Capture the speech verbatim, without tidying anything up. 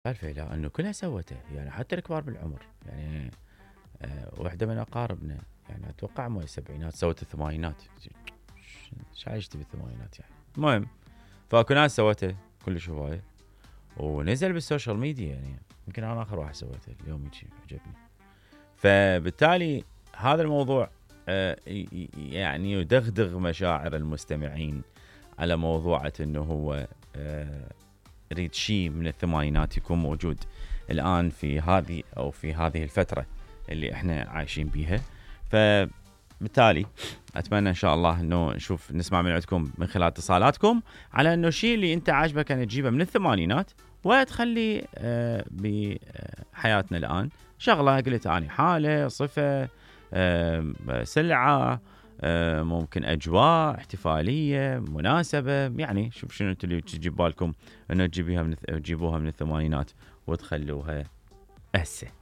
الفيلة انه كلها سوته، يعني حتى الكبار بالعمر، يعني أه واحدة من اقاربنا يعني اتوقع مو السبعينات سوت الثمانينات. ايش عايش تبي الثمانينات يعني؟ المهم فاكو ناس سوته كلش هوايه ونزل بالسوشيال ميديا، يعني يمكن انا اخر واحد سويته اليوم يجي عجبني. فبالتالي هذا الموضوع أه يعني يدغدغ مشاعر المستمعين على موضوعة انه هو أه يريد شيء من الثمانينات يكون موجود الآن في هذه أو في هذه الفترة اللي احنا عايشين بيها. فبالتالي أتمنى إن شاء الله إنه نشوف نسمع من عندكم من خلال اتصالاتكم على إنه الشيء اللي أنت عاجبك أن تجيبه من الثمانينات وتخلي آه بحياتنا الآن شغلة قلت أنا حالة صفة آه سلعة آه ممكن أجواء احتفالية مناسبة، يعني شوف شنو اللي تجيب بالكم انه تجيبوها من تجيبوها من الثمانينات وتخلوها هسه.